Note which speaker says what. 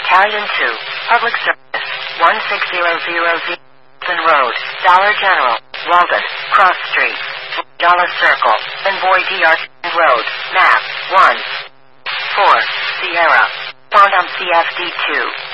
Speaker 1: Battalion 2, Public Service, 16000 Road, Dollar General, Walden, Cross Street, Dollar Circle, and Boy DR Road, Map 1. 4, Sierra, Pondom CFD 2.